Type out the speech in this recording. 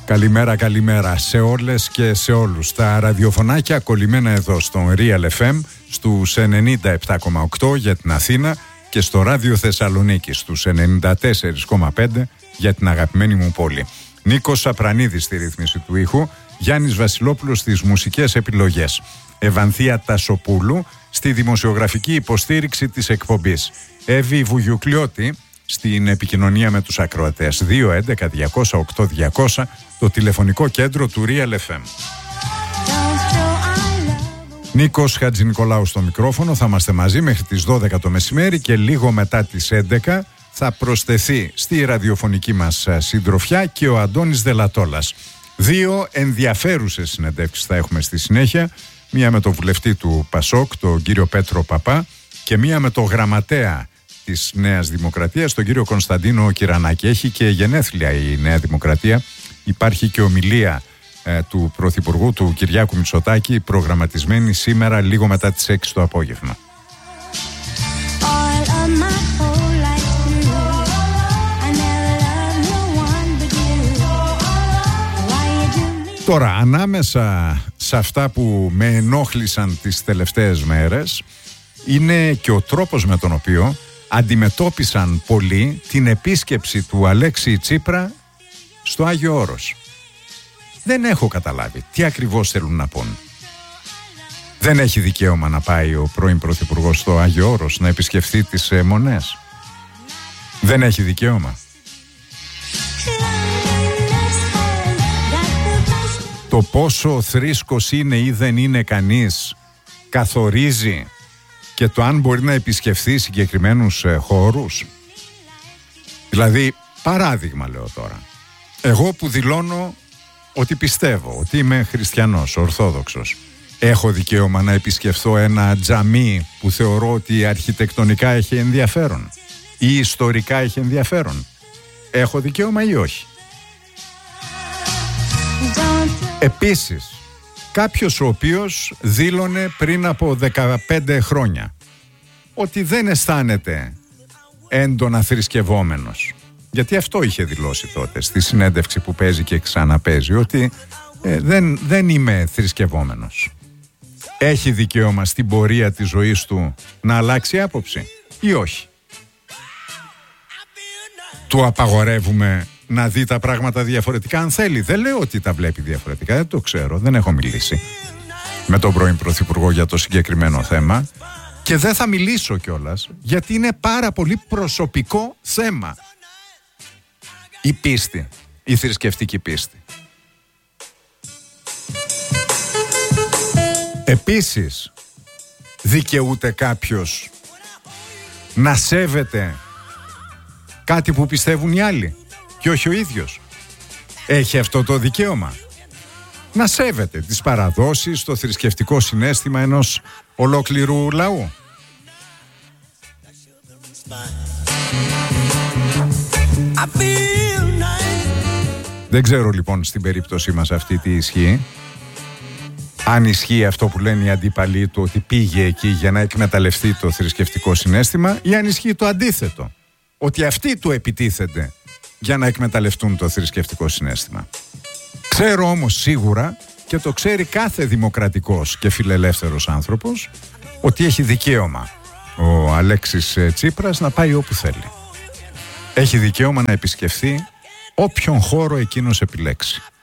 Καλημέρα σε όλες και σε όλους. Τα ραδιοφωνάκια κολλημένα εδώ στο Real FM στους 97,8 για την Αθήνα και στο Ράδιο Θεσσαλονίκη στους 94,5 για την αγαπημένη μου πόλη. Νίκος Απρανίδης στη ρύθμιση του ήχου, Γιάννης Βασιλόπουλος στις μουσικές επιλογές, Ευανθία Τασοπούλου στη δημοσιογραφική υποστήριξη της εκπομπής, Εύη Βουγιουκλιώτη στην επικοινωνία με τους ακροατές. 211-200-8200 το τηλεφωνικό κέντρο του Real FM. Νίκος Χατζηνικολάου στο μικρόφωνο. Θα είμαστε μαζί μέχρι τις 12 το μεσημέρι και λίγο μετά τις 11 θα προσθεθεί στη ραδιοφωνική μας συντροφιά και ο Αντώνης Δελατόλας. Δύο ενδιαφέρουσες συνεντεύξεις θα έχουμε στη συνέχεια. Μία με τον βουλευτή του Πασόκ, τον κύριο Πέτρο Παπά, και μία με τον γραμματέα της Νέας Δημοκρατίας, τον κύριο Κωνσταντίνο Κυρανάκη. Έχει και γενέθλια η Νέα Δημοκρατία. Υπάρχει και ομιλία του Πρωθυπουργού, του Κυριάκου Μητσοτάκη, προγραμματισμένη σήμερα λίγο μετά τις 6 το απόγευμα. Τώρα, ανάμεσα σε αυτά που με ενόχλησαν τις τελευταίες μέρες είναι και ο τρόπος με τον οποίο αντιμετώπισαν πολλοί την επίσκεψη του Αλέξη Τσίπρα στο Άγιο Όρος. Δεν έχω καταλάβει τι ακριβώς θέλουν να πούν. Δεν έχει δικαίωμα να πάει ο πρώην Πρωθυπουργός στο Άγιο Όρος να επισκεφθεί τις μονές. Δεν έχει δικαίωμα. Το πόσο θρήσκος είναι ή δεν είναι κανείς καθορίζει και το αν μπορεί να επισκεφθεί συγκεκριμένους χώρους. Δηλαδή, παράδειγμα λέω τώρα, εγώ που δηλώνω ότι πιστεύω, ότι είμαι χριστιανός, ορθόδοξος, έχω δικαίωμα να επισκεφθώ ένα τζαμί που θεωρώ ότι αρχιτεκτονικά έχει ενδιαφέρον ή ιστορικά έχει ενδιαφέρον? Έχω δικαίωμα ή όχι? Επίσης, κάποιος ο οποίος δήλωνε πριν από 15 χρόνια ότι δεν αισθάνεται έντονα θρησκευόμενος, γιατί αυτό είχε δηλώσει τότε στη συνέντευξη που παίζει και ξαναπέζει, ότι δεν είμαι θρησκευόμενος. Έχει δικαίωμα στην πορεία της ζωής του να αλλάξει άποψη ή όχι? Του απαγορεύουμε να δει τα πράγματα διαφορετικά αν θέλει? Δεν λέω ότι τα βλέπει διαφορετικά, δεν το ξέρω, δεν έχω μιλήσει με τον πρώην Πρωθυπουργό για το συγκεκριμένο θέμα και δεν θα μιλήσω κιόλας, γιατί είναι πάρα πολύ προσωπικό θέμα. Η πίστη, η θρησκευτική πίστη. Επίσης, δικαιούται κάποιος να σέβεται κάτι που πιστεύουν οι άλλοι και όχι ο ίδιος? Έχει αυτό το δικαίωμα να σέβεται τις παραδόσεις, το θρησκευτικό συναίσθημα ενός ολόκληρου λαού? Δεν ξέρω λοιπόν στην περίπτωσή μας αυτή τι ισχύει. Αν ισχύει αυτό που λένε οι αντίπαλοι του, ότι πήγε εκεί για να εκμεταλλευτεί το θρησκευτικό συναίσθημα, ή αν ισχύει το αντίθετο, ότι αυτοί του επιτίθενται για να εκμεταλλευτούν το θρησκευτικό συναίσθημα. Ξέρω όμως σίγουρα, και το ξέρει κάθε δημοκρατικός και φιλελεύθερος άνθρωπος, ότι έχει δικαίωμα ο Αλέξης Τσίπρας να πάει όπου θέλει. Έχει δικαίωμα να επισκεφθεί όποιον χώρο εκείνος επιλέξει.